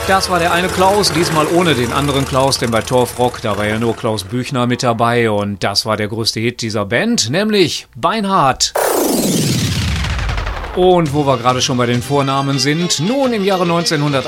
Das war der eine Klaus, diesmal ohne den anderen Klaus, denn bei Torf Rock, da war ja nur Klaus Büchner mit dabei und das war der größte Hit dieser Band, nämlich Beinhard. Und wo wir gerade schon bei den Vornamen sind, nun im Jahre 1900